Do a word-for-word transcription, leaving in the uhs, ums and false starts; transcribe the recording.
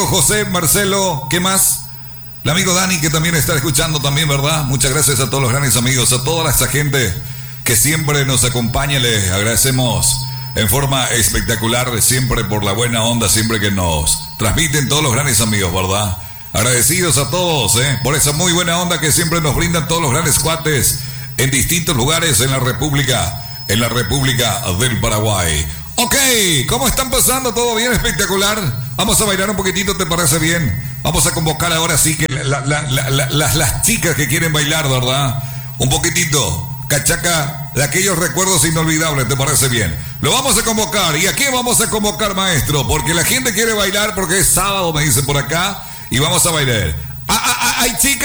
José, Marcelo, ¿qué más? El amigo Dani, que también está escuchando también, ¿verdad? Muchas gracias a todos los grandes amigos, a toda esa gente que siempre nos acompaña. Les agradecemos en forma espectacular, siempre por la buena onda, siempre que nos transmiten todos los grandes amigos, ¿verdad? Agradecidos a todos, ¿eh? Por esa muy buena onda que siempre nos brindan todos los grandes cuates en distintos lugares en la República, en la República del Paraguay. Ok, ¿cómo están pasando? ¿Todo bien? Espectacular. Vamos a bailar un poquitito, ¿te parece bien? Vamos a convocar ahora sí que la, la, la, la, las, las chicas que quieren bailar, ¿verdad? Un poquitito, cachaca, de aquellos recuerdos inolvidables, ¿te parece bien? Lo vamos a convocar. ¿Y a qué vamos a convocar, maestro? Porque la gente quiere bailar, porque es sábado, me dicen por acá, y vamos a bailar. Ah, ah, ah, hay chicas.